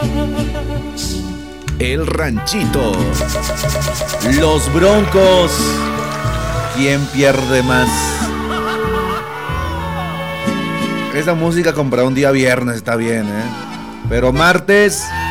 El Ranchito. Los Broncos. ¿Quién pierde más? Esa música comprada un día viernes está bien, ¿eh? Pero martes